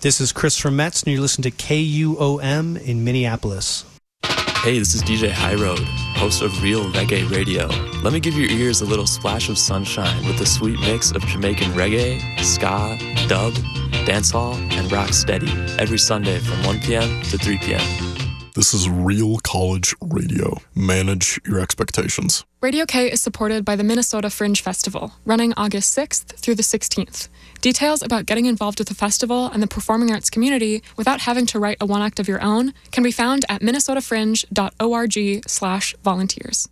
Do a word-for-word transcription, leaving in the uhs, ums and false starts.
This is Chris from Metz, and you're listening to K U O M in Minneapolis. Hey, this is D J High Road, host of Real Reggae Radio. Let me give your ears a little splash of sunshine with a sweet mix of Jamaican reggae, ska, dub, dancehall, and rock steady every Sunday from one p.m. to three p.m. This is Real College Radio. Manage your expectations. Radio K is supported by the Minnesota Fringe Festival, running August sixth through the sixteenth. Details about getting involved with the festival and the performing arts community without having to write a one-act of your own can be found at minnesotafringe dot org slash volunteers.